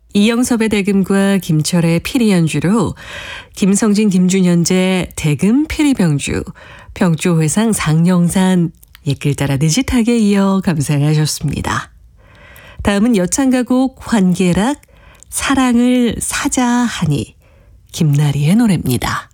이영섭의 대금과 김철의 피리 연주로 김성진, 김준현제 대금 피리병주, 병조회상 상영산 옛글 따라 느짓하게 이어 감상하셨습니다. 다음은 여창가곡 환계락 사랑을 사자 하니 김나리의 노래입니다.